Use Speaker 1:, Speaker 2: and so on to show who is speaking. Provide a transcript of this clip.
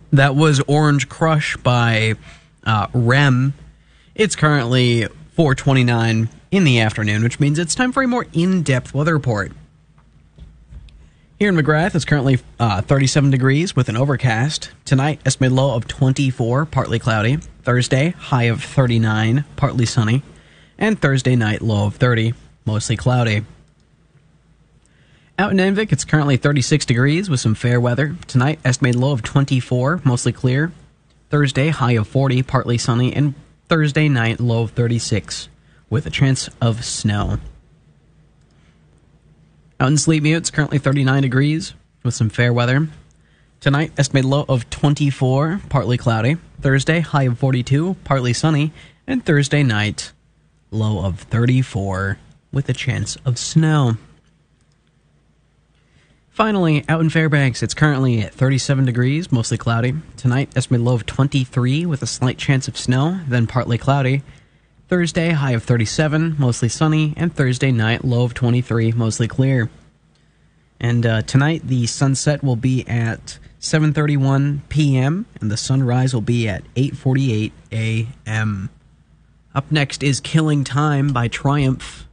Speaker 1: That was Orange Crush by Rem. It's currently 4:29 in the afternoon, which means it's time for a more in-depth weather report. Here in McGrath, it's currently 37 degrees with an overcast. Tonight, estimated low of 24, partly cloudy. Thursday, high of 39, partly sunny. And Thursday night, low of 30, mostly cloudy. Out in Envik, it's currently 36 degrees with some fair weather. Tonight, estimated low of 24, mostly clear. Thursday, high of 40, partly sunny. And Thursday night, low of 36, with a chance of snow. Out in Sleepmute, it's currently 39 degrees with some fair weather. Tonight, estimated low of 24, partly cloudy. Thursday, high of 42, partly sunny. And Thursday night, low of 34, with a chance of snow. Finally, out in Fairbanks, it's currently at 37 degrees, mostly cloudy. Tonight, estimated low of 23 with a slight chance of snow, then partly cloudy. Thursday, high of 37, mostly sunny, and Thursday night, low of 23, mostly clear. And tonight, the sunset will be at 7:31 p.m., and the sunrise will be at 8:48 a.m. Up next is Killing Time by Triumph.